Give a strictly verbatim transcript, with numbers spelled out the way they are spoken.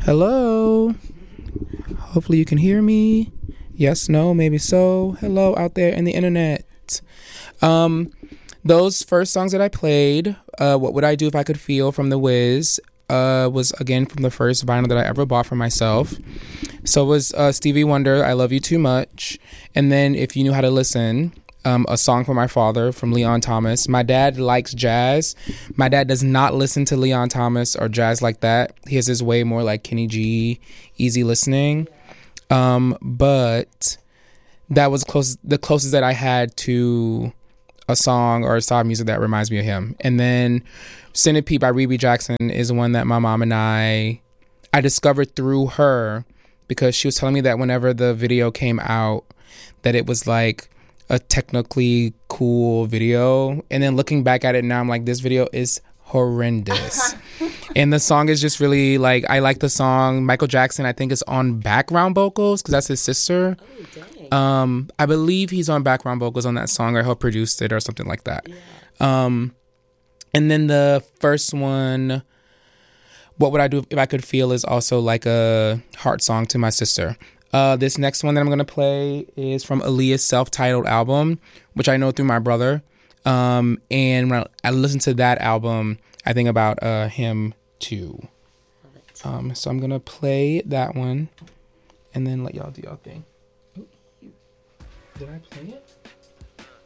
Hello. Hopefully you can hear me. Yes, no, maybe so. Hello out there in the internet. Um, those first songs that I played, uh, What Would I Do If I Could Feel from The Wiz, uh, was again from the first vinyl that I ever bought for myself. So it was uh, Stevie Wonder, I Love You Too Much. And then If You Knew How to Listen, um, a song for my father from Leon Thomas. My dad likes jazz. My dad does not listen to Leon Thomas or jazz like that. He has his way more like Kenny G, easy listening. Um, but that was close, the closest that I had to a song or a style of music that reminds me of him. And then Centipede by Rebe Jackson is one that my mom and I, I discovered through her because she was telling me that whenever the video came out, that it was like a technically cool video. And then looking back at it now, I'm like, this video is horrendous. And the song is just really like, I like the song. Michael Jackson, I think, is on background vocals because that's his sister. Oh, dang. Um, I believe he's on background vocals on that song, or he'll produced it or something like that. Yeah. Um, and then the first one, What Would I Do If I Could Feel, is also like a heart song to my sister. Uh, this next one that I'm going to play is from Aaliyah's self-titled album, which I know through my brother. Um, and when I listen to that album, I think about uh, him too. Um, so I'm going to play that one and then let y'all do y'all thing. Did I play it?